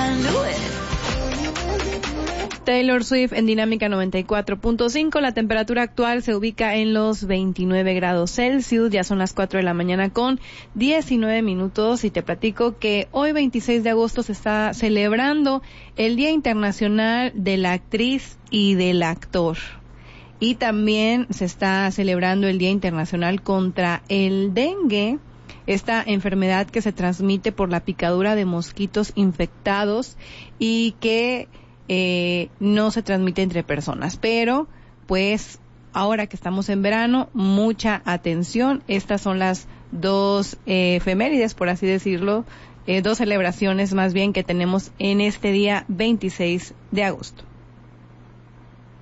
Taylor Swift en Dinámica 94.5. La temperatura actual se ubica en los 29 grados Celsius. Ya son las 4 de la mañana con 19 minutos. Y te platico que hoy 26 de agosto se está celebrando el Día Internacional de la Actriz y del Actor. Y también se está celebrando el Día Internacional contra el dengue, esta enfermedad que se transmite por la picadura de mosquitos infectados y que no se transmite entre personas. Pero, pues, ahora que estamos en verano, mucha atención. Estas son las dos efemérides, por así decirlo, dos celebraciones más bien que tenemos en este día 26 de agosto.